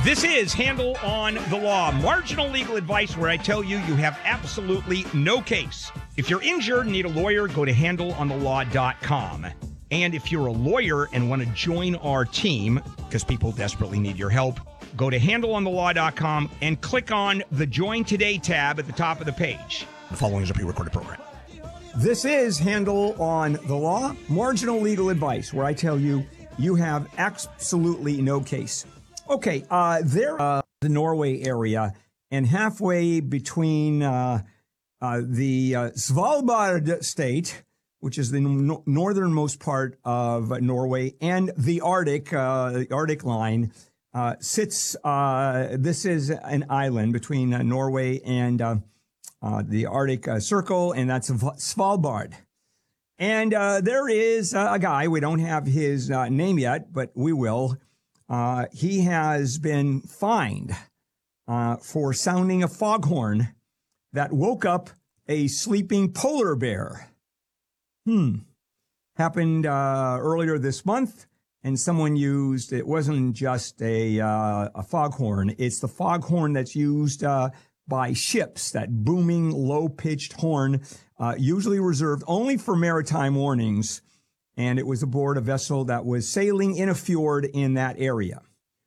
This is Handle on the Law, marginal legal advice where I tell you you have absolutely no case. If you're injured and need a lawyer, go to handleonthelaw.com. And if you're a lawyer and want to join our team, because people desperately need your help, go to handleonthelaw.com and click on the Join Today tab at the top of the page. The following is a pre-recorded program. This is Handle on the Law, marginal legal advice where I tell you you have absolutely no case. Okay, they're the Norway area, and halfway between the Svalbard state, which is the northernmost part of Norway, and the Arctic line, sits. This is an island between Norway and the Arctic Circle, and that's Svalbard. And there is a guy, we don't have his name yet, but we will. He has been fined for sounding a foghorn that woke up a sleeping polar bear. Happened earlier this month, and someone used, it wasn't just a foghorn, it's the foghorn that's used by ships, that booming, low-pitched horn, usually reserved only for maritime warnings. And it was aboard a vessel that was sailing in a fjord in that area.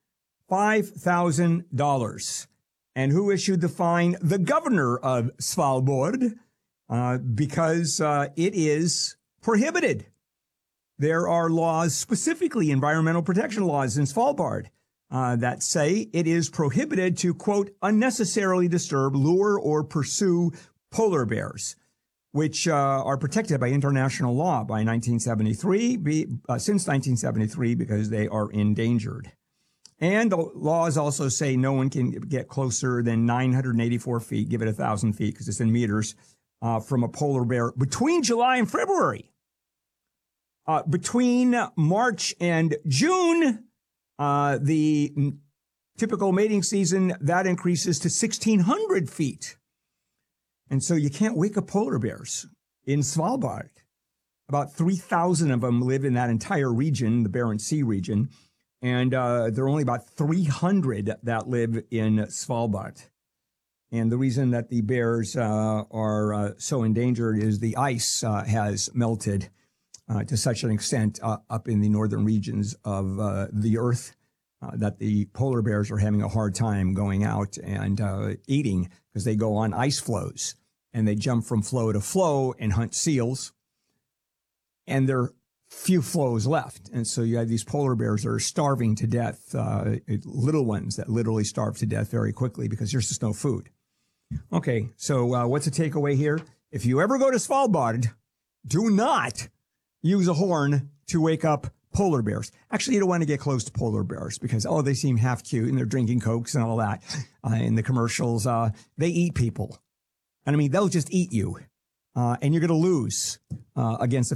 $5,000. And who issued the fine? The governor of Svalbard, because it is prohibited. There are laws, specifically environmental protection laws in Svalbard, that say it is prohibited to, quote, unnecessarily disturb, lure, or pursue polar bears, which are protected by international law by 1973, since 1973, because they are endangered. And the laws also say no one can get closer than 984 feet, give it 1,000 feet because it's in meters, from a polar bear between July and February. Between March and June, the typical mating season, that increases to 1,600 feet. And so you can't wake up polar bears in Svalbard. About 3,000 of them live in that entire region, the Barents Sea region. And there are only about 300 that live in Svalbard. And the reason that the bears are so endangered is the ice has melted to such an extent up in the northern regions of the Earth that the polar bears are having a hard time going out and eating because they go on ice floes. And they jump from floe to floe and hunt seals. And there are few floes left. And so you have these polar bears that are starving to death, little ones that literally starve to death very quickly because there's just no food. Okay, so what's the takeaway here? If you ever go to Svalbard, do not use a horn to wake up polar bears. Actually, you don't want to get close to polar bears because, they seem half cute and they're drinking Cokes and all that. In the commercials, they eat people. And I mean, they'll just eat you, and you're going to lose against a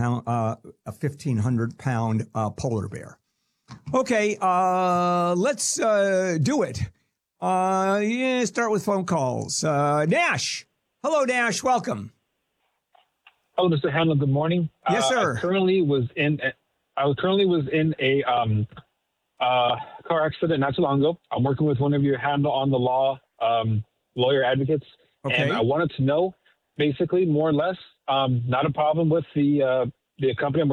1,500-pound polar bear. Okay, let's do it. Start with phone calls. Nash. Hello, Nash. Welcome. Hello, Mr. Hanlon. Good morning. Yes, sir. I currently was in a car accident not too long ago. I'm working with one of your Handle on the Law lawyer advocates. Okay. And I wanted to know, basically, more or less, not a problem with the company I'm